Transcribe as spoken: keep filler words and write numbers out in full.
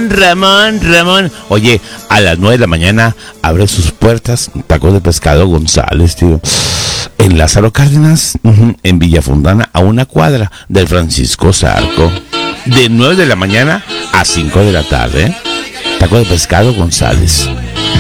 Ramón, Ramón, Ramón. Oye, a las nueve de la mañana abre sus puertas Tacos de Pescado González, tío. En Lázaro Cárdenas, uh-huh, en Villafondana, a una cuadra del Francisco Zarco. De nueve de la mañana a cinco de la tarde. Taco de Pescado González.